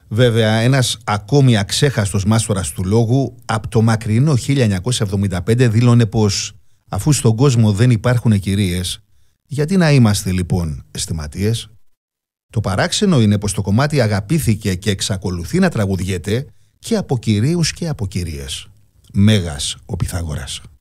Βέβαια, ένας ακόμη αξέχαστος μάστορας του λόγου από το μακρινό 1975 δήλωνε πως αφού στον κόσμο δεν υπάρχουν κυρίες, γιατί να είμαστε λοιπόν αισθηματίες? Το παράξενο είναι πως το κομμάτι αγαπήθηκε και εξακολουθεί να τραγουδιέται και από κυρίους και από κυρίες. Μέγας ο Πυθάγορας.